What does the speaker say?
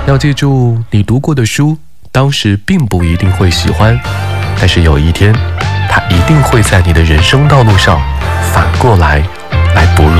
要记住，你读过的书当时并不一定会喜欢，但是有一天它一定会在你的人生道路上反过来补